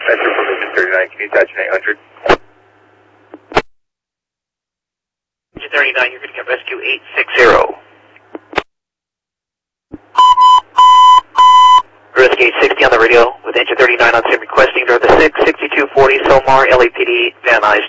Metro from Engine 39, can you attach an 800? Engine 39, you're going to get rescue 860. Rescue 860 on the radio with Engine 39 on sim requesting door the 66240 Somar LAPD Van Nuys